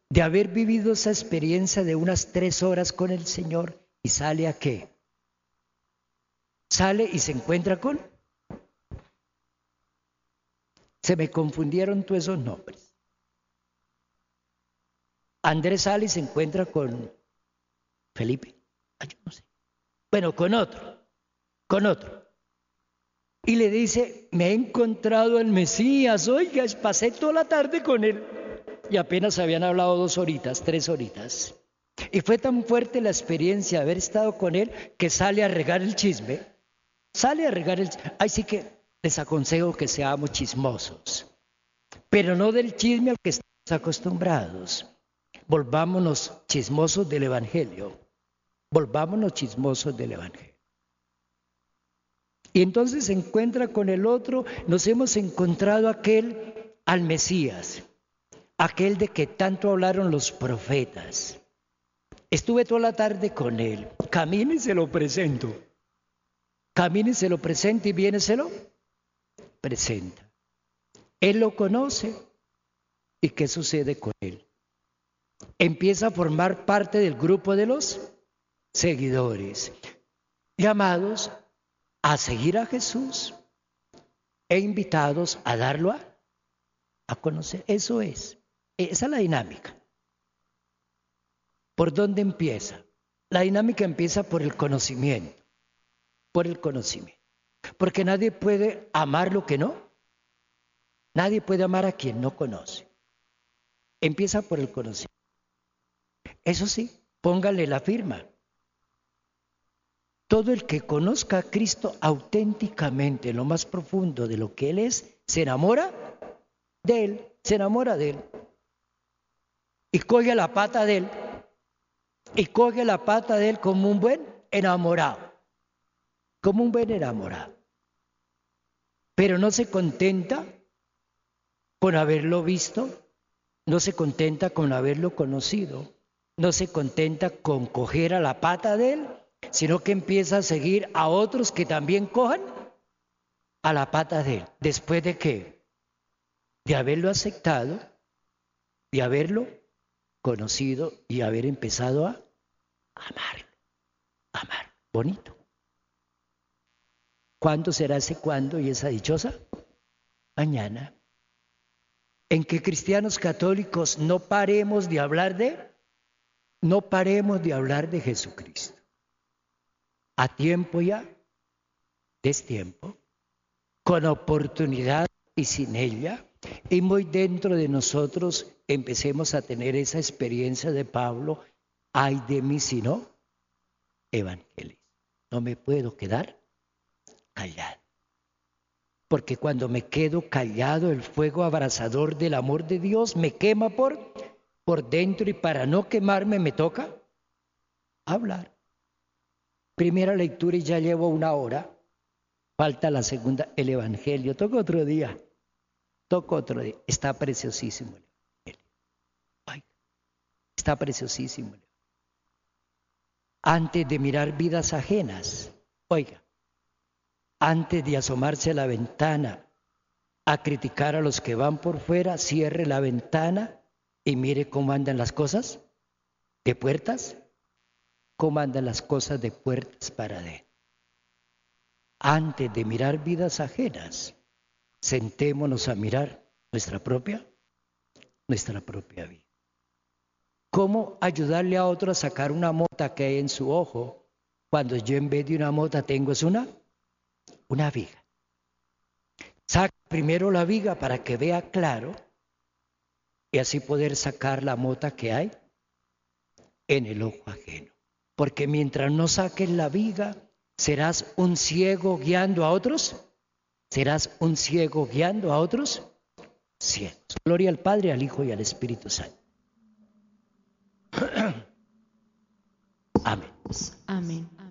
de haber vivido esa experiencia de unas 3 horas con el Señor y sale a qué? Sale y se encuentra con... Se me confundieron todos esos nombres. Andrés sale y se encuentra con Felipe. Ay, yo no sé. Bueno, con otro. Y le dice, me he encontrado al Mesías, oiga, pasé toda la tarde con él. Y apenas habían hablado 2 horitas, 3 horitas. Y fue tan fuerte la experiencia de haber estado con él que sale a regar el chisme. Ay, sí que les aconsejo que seamos chismosos. Pero no del chisme al que estamos acostumbrados. Volvámonos chismosos del Evangelio. Volvámonos chismosos del Evangelio. Y entonces se encuentra con el otro, nos hemos encontrado al Mesías, aquel de que tanto hablaron los profetas. Estuve toda la tarde con él, camine y se lo presento. Camine y se lo presenta y viene y se lo presenta. Él lo conoce. ¿Y qué sucede con él? Empieza a formar parte del grupo de los seguidores, llamados a seguir a Jesús e invitados a darlo a conocer. Esa es la dinámica. ¿Por dónde empieza? La dinámica empieza por el conocimiento, porque nadie puede amar lo que no, nadie puede amar a quien no conoce. Empieza por el conocimiento. Eso sí, póngale la firma. Todo el que conozca a Cristo auténticamente, en lo más profundo de lo que Él es, se enamora de Él, y coge la pata de Él, como un buen enamorado, pero no se contenta con haberlo visto, no se contenta con haberlo conocido, no se contenta con coger a la pata de Él, sino que empieza a seguir a otros que también cojan a la pata de Él. ¿Después de qué? De haberlo aceptado, de haberlo conocido y haber empezado a amar. Bonito. ¿Cuándo será ese cuándo y esa dichosa? Mañana. En que cristianos católicos no paremos de hablar de Jesucristo. A tiempo y a destiempo, con oportunidad y sin ella, y muy dentro de nosotros empecemos a tener esa experiencia de Pablo, ay de mí si no evangelizo. No me puedo quedar callado, porque cuando me quedo callado, el fuego abrasador del amor de Dios me quema por dentro, y para no quemarme me toca hablar. Primera lectura y ya llevo 1 hora. Falta la segunda, el Evangelio. Toca otro día. Está preciosísimo el Evangelio. Ay, está preciosísimo. Antes de mirar vidas ajenas, oiga, antes de asomarse a la ventana a criticar a los que van por fuera, cierre la ventana y mire cómo andan las cosas de puertas. ¿Cómo andan las cosas de puertas para adentro? Antes de mirar vidas ajenas, sentémonos a mirar nuestra propia vida. ¿Cómo ayudarle a otro a sacar una mota que hay en su ojo cuando yo en vez de una mota tengo es una viga? Saca primero la viga para que vea claro y así poder sacar la mota que hay en el ojo ajeno. Porque mientras no saques la viga, serás un ciego guiando a otros. Ciegos. Gloria al Padre, al Hijo y al Espíritu Santo. Amén. Amén.